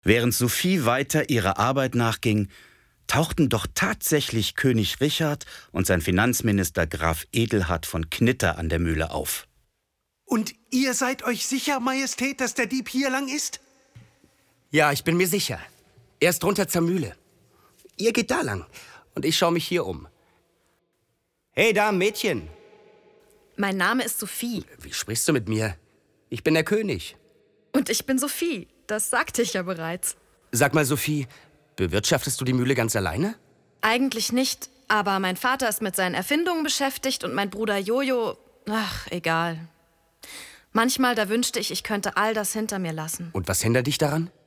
Während Sophie weiter ihrer Arbeit nachging, tauchten doch tatsächlich König Richard und sein Finanzminister Graf Edelhard von Knitter an der Mühle auf. Und ihr seid euch sicher, Majestät, dass der Dieb hier lang ist? Ja, ich bin mir sicher. Er ist runter zur Mühle. Ihr geht da lang und ich schaue mich hier um. Hey, da, Mädchen. Mein Name ist Sophie. Wie sprichst du mit mir? Ich bin der König. Und ich bin Sophie. Das sagte ich ja bereits. Sag mal, Sophie, bewirtschaftest du die Mühle ganz alleine? Eigentlich nicht, aber mein Vater ist mit seinen Erfindungen beschäftigt und mein Bruder Jojo... Ach, egal. Manchmal, da wünschte ich könnte all das hinter mir lassen. Und was hindert dich daran?